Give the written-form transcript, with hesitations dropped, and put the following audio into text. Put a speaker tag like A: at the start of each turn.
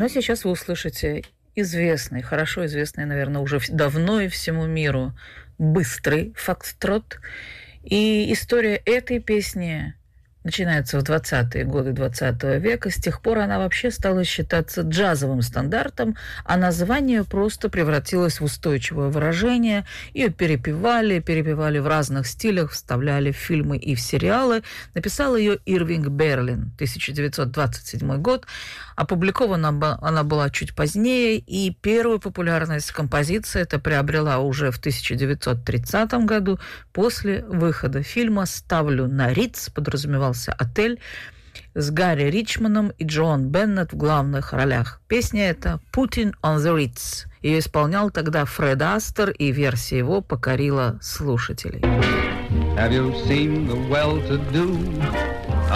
A: Но сейчас вы услышите известный, хорошо известный, наверное, уже давно и всему миру быстрый фокстрот. И история этой песни начинается в 20-е годы 20 века. С тех пор она вообще стала считаться джазовым стандартом, а название просто превратилось в устойчивое выражение. Ее перепевали в разных стилях, вставляли в фильмы и в сериалы. Написал ее Ирвинг Берлин, 1927 год. Опубликована она была чуть позднее, и первую популярность композиции это приобрела уже в 1930 году после выхода фильма «Ставлю на Риц», подразумевался отель, с Гарри Ричмоном и Джоан Беннет в главных ролях. Песня эта «Putting on the Ritz». Ее исполнял тогда Фред Астер, и версия его покорила слушателей.
B: Have you seen the well-to-do